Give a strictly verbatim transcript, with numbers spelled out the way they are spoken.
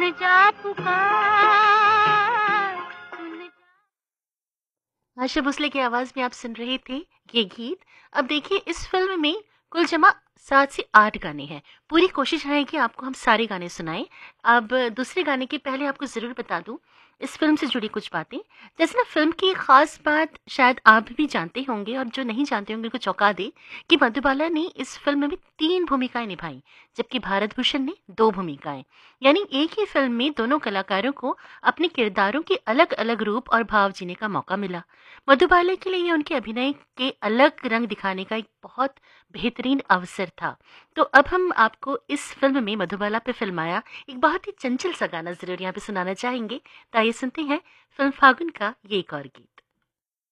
जा पुकार, सुन जा। आशा भोसले की आवाज में आप सुन रहे थे ये गीत। अब देखिए, इस फिल्म में कुल जमा सात से आठ गाने हैं। पूरी कोशिश रहेगी आपको हम सारे गाने सुनाएं। अब दूसरे गाने के पहले आपको ज़रूर बता दूं इस फिल्म से जुड़ी कुछ बातें। जैसे ना, फिल्म की खास बात शायद आप भी जानते होंगे, और जो नहीं जानते होंगे उनको चौंका दे कि मधुबाला ने इस फिल्म में तीन भूमिकाएं निभाई, जबकि भारत भूषण ने दो भूमिकाएं। यानी एक ही फिल्म में दोनों कलाकारों को अपने किरदारों के अलग अलग रूप और भाव जीने का मौका मिला। मधुबाला के लिए ये उनके अभिनय के अलग रंग दिखाने का एक बहुत बेहतरीन अवसर था। तो अब हम आपको इस फिल्म में मधुबाला पे फिल्माया एक बहुत ही चंचल सा गाना ज़रूर यहाँ पे सुनाना चाहेंगे। तो आइए सुनते हैं फिल्म फागुन का ये एक और गीत।